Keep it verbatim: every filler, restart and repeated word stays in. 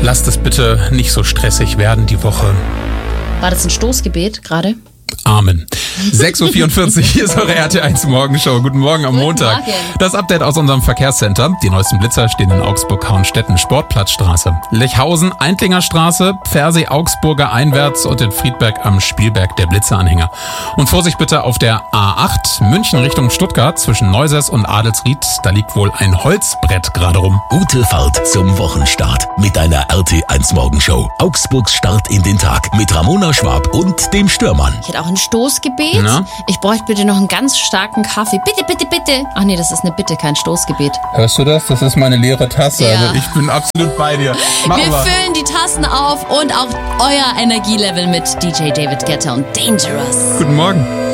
lasst es bitte nicht so stressig werden die Woche. War das ein Stoßgebet gerade? Amen. sechs Uhr vierundvierzig, hier ist eure R T eins Morgenshow. Guten Morgen am Guten Montag. Morgen. Das Update aus unserem Verkehrscenter. Die neuesten Blitzer stehen in Augsburg-Hauenstetten, Sportplatzstraße, Lechhausen, Eintlinger Straße, Pfersee, Augsburger einwärts und in Friedberg am Spielberg der Blitzeranhänger. Und Vorsicht bitte auf der A acht, München Richtung Stuttgart, zwischen Neusäß und Adelsried. Da liegt wohl ein Holzbrett gerade rum. Gute Fahrt zum Wochenstart mit deiner R T eins Morgenshow. Augsburgs Start in den Tag mit Ramona Schwab und dem Stürmann. Ich hätte auch ein Stoßgebet. Na? Ich bräuchte bitte noch einen ganz starken Kaffee. Bitte, bitte, bitte. Ach nee, das ist eine Bitte, kein Stoßgebet. Hörst du das? Das ist meine leere Tasse. Ja. Also ich bin absolut bei dir. Machen Wir wir. füllen die Tassen auf und auch euer Energielevel mit D J David Guetta und Dangerous. Guten Morgen.